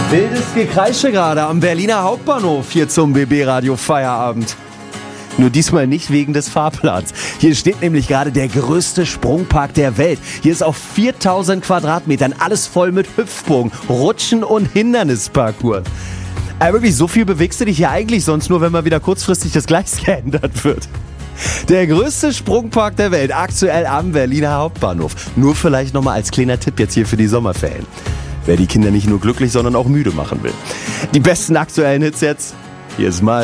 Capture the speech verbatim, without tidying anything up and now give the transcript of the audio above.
Wildes Gekreische gerade am Berliner Hauptbahnhof hier zum B B-Radio Feierabend. Nur diesmal nicht wegen des Fahrplans. Hier steht nämlich gerade der größte Sprungpark der Welt. Hier ist auf viertausend Quadratmetern alles voll mit Hüpfbogen, Rutschen und Hindernisparcours. Aber wirklich, so viel bewegst du dich ja eigentlich sonst nur, wenn mal wieder kurzfristig das Gleis geändert wird. Der größte Sprungpark der Welt, aktuell am Berliner Hauptbahnhof. Nur vielleicht nochmal als kleiner Tipp jetzt hier für die Sommerferien. Wer die Kinder nicht nur glücklich, sondern auch müde machen will. Die besten aktuellen Hits jetzt. Hier ist mal